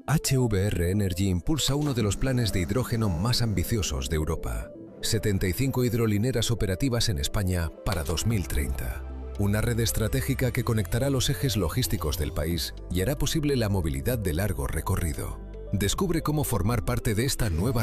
HVR Energy impulsa uno de los planes de hidrógeno más ambiciosos de Europa. 75 hidrolineras operativas en España para 2030. Una red estratégica que conectará los ejes logísticos del país y hará posible la movilidad de largo recorrido. Descubre cómo formar parte de esta nueva